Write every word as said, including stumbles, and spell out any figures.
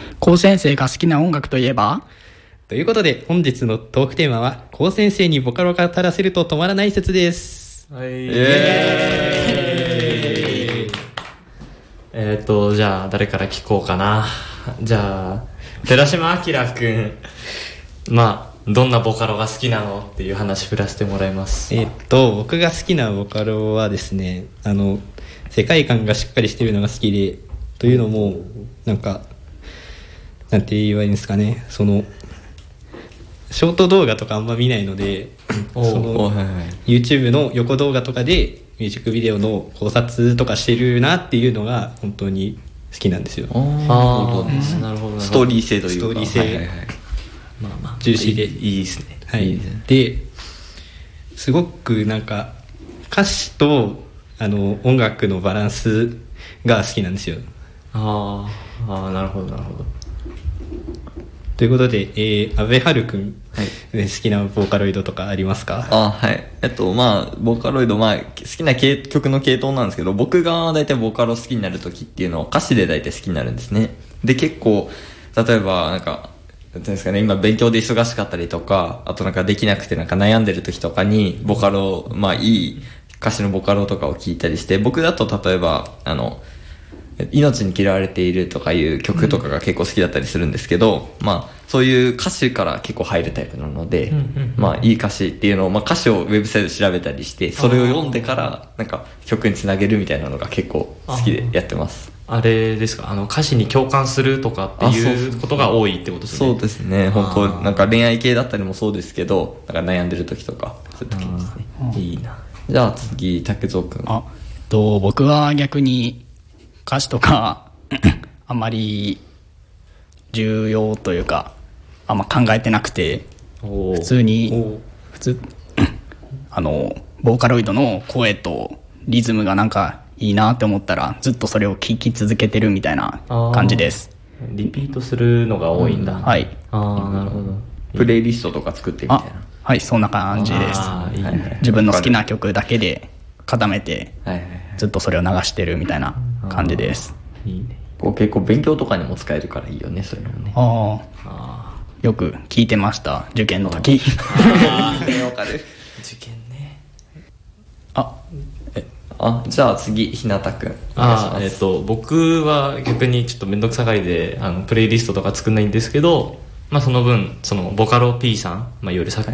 高先生が好きな音楽といえば？ ということで本日のトークテーマは高先生にボカロが語らせると止まらない説です。 はい、イエーイ。えっとじゃあ誰から聞こうかな。じゃあ寺島明くん、まあどんなボカロが好きなのっていう話振らせてもらいます。 えっと僕が好きなボカロはですね、あの世界観がしっかりしてるのが好きで、というのもなんかなんて言えばいいんですかね、そのショート動画とかあんま見ないのでその、はいはい、YouTube の横動画とかでミュージックビデオの考察とかしてるなっていうのが本当に好きなんですよ。 ああ、なるほど。 ストーリー性というか、 ストーリー性、はいはいはい、 まあまあ重視でいいですね。 はい。ですごくなんか歌詞とあの音楽のバランスが好きなんですよ。 ああ、なるほどなるほど。 ということで、えー、安部春くん、はい、好きなボーカロイドとかありますか？ あ、はい。えっと、まあ、ボーカロイド、まあ、好きな曲の系統なんですけど、僕が大体ボーカロ好きになるときっていうのは歌詞で大体好きになるんですね。で、結構、例えば、なんか、なんていうんですかね、今勉強で忙しかったりとか、あとなんかできなくてなんか悩んでるときとかに、ボカロ、まあ、いい歌詞のボカロとかを聞いたりして、僕だと例えば、あの、命に嫌われているとかいう曲とかが結構好きだったりするんですけど、うん、まあそういう歌詞から結構入るタイプなので、うんうんうん、まあいい歌詞っていうのを、まあ歌詞をウェブサイトで調べたりして、それを読んでからなんか曲につなげるみたいなのが結構好きでやってます。 あ, あれですか、あの歌詞に共感するとかっていうことが多いってことですね。 そうですね。本当なんか恋愛系だったりもそうですけど、なんか悩んでる時とかそういう時ですね。いいな。じゃあ次竹蔵くん。 あと僕は逆に歌詞とかあんまり重要というかあんま考えてなくて、普通に普通あのボーカロイドの声とリズムがなんかいいなって思ったらずっとそれを聴き続けてるみたいな感じです。 リピートするのが多いんだ、うん、 はい。 ああ、なるほど。 プレイリストとか作ってみたいな。 はい、そんな感じです。いい、ね、自分の好きな曲だけで固めてずっとそれを流してるみたいな感じです。 いいね。こう結構勉強とかにも使えるからいいよね、そういうのもね。 ああ、よく聞いてました、受験の時。 ああ、わかる。受験ね。 あ、 え、あ、じゃあ次ひなたくん。 あ、えっと僕は逆にちょっと面倒くさがりであのプレイリストとか作んないんですけど、まあその分そのボカロ P さん、まあいわゆるさっき